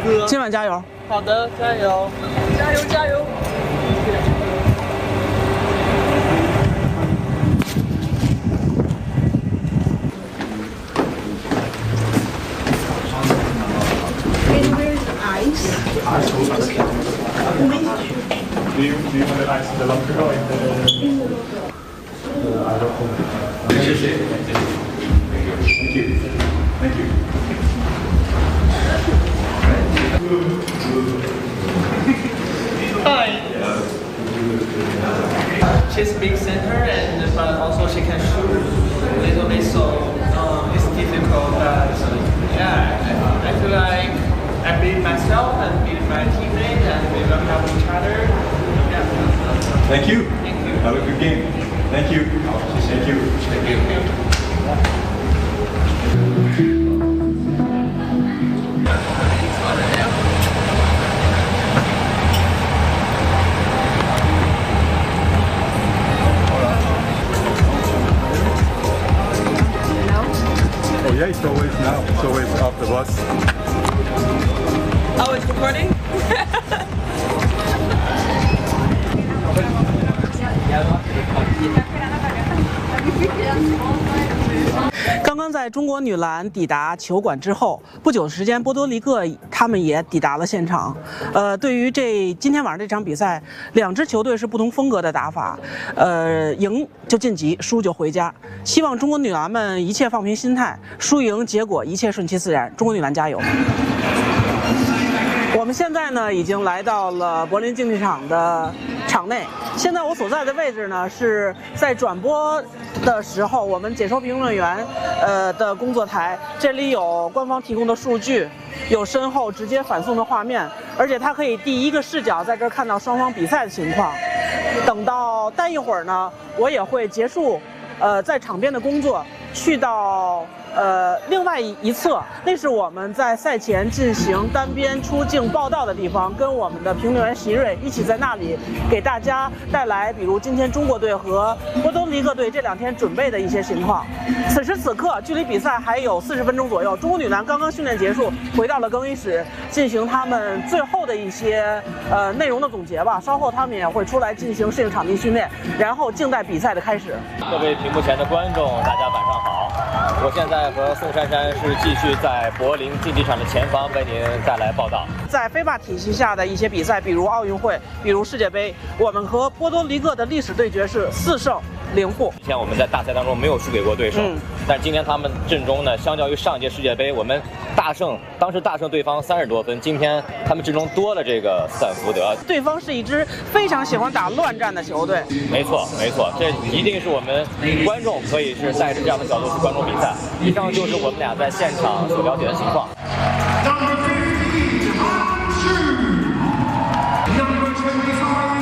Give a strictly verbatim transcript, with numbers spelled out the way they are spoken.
哥， 今晚加油！ 好的，加油，加油，加油！ Do you, do you want the ice in the locker or in the... Uh, I don't know. Thank you. Thank you. Hi. She's big center and but also she can shoot a little bit, so um, it's difficult. But yeah, I, I feel like I beat myself and beat my teammate, and we will help each other. Yeah. Thank you. Thank you. Have a good game. Thank you. Thank you. Thank you. Oh yeah, it's always now. It's always off the bus. Oh, it's recording? 刚刚在中国女篮抵达球馆之后，不久时间，波多黎各他们也抵达了现场。呃，对于这今天晚上这场比赛，两支球队是不同风格的打法，呃，赢就晋级，输就回家。希望中国女篮们一切放平心态，输赢结果一切顺其自然。中国女篮加油！我们现在呢已经来到了柏林竞技场的场内。现在我所在的位置呢是在转播的时候，我们解说评论员呃的工作台，这里有官方提供的数据，有身后直接反送的画面，而且它可以第一个视角在这儿看到双方比赛的情况。等到待一会儿呢，我也会结束呃在场边的工作，去到。呃，另外一侧，那是我们在赛前进行单边出境报道的地方，跟我们的评论员席瑞一起在那里给大家带来，比如今天中国队和波多黎各队这两天准备的一些情况。此时此刻，距离比赛还有四十分钟左右，中国女篮刚刚训练结束，回到了更衣室进行他们最后的一些呃内容的总结吧。稍后他们也会出来进行适应场地训练，然后静待比赛的开始。 各位屏幕前的观众，大家晚上好，我现在和宋珊珊是继续在柏林竞技场的前方为您带来报道。 在非法体系下的一些比赛，比如奥运会，比如世界杯，我们和波多黎各的历史对决是四胜零负。 以前我们在大赛当中没有输给过对手，嗯、但今天他们阵中呢，相较于上届世界杯，我们大胜，当时大胜对方三十多分，今天他们阵中多了这个斯坦福德。 对方是一支非常喜欢打乱战的球队。 没错，没错，这一定是我们观众可以是带着这样的角度去观众比赛。以上就是我们俩在现场所了解的情况。 Number fifteen, Number twenty-five.